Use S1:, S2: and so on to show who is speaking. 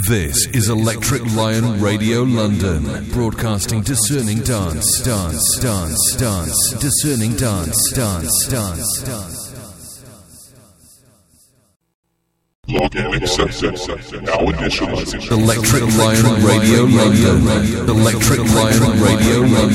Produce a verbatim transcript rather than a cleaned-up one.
S1: This is Electric Lion Radio London, broadcasting discerning dance, dance, dance, dance, discerning dance, dance, dance, dance.
S2: Login accepted. Now initializing.
S1: Electric Lion Radio London. Electric Lion Radio London.